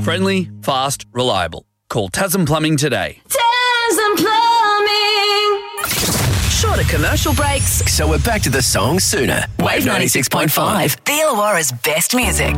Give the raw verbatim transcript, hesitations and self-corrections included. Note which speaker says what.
Speaker 1: Friendly, fast, reliable. Call Tasman Plumbing today.
Speaker 2: Tasman Plumbing.
Speaker 3: Shorter commercial breaks.
Speaker 4: So we're back to the song sooner. Wave ninety-six point five.
Speaker 3: The Illawarra's best music.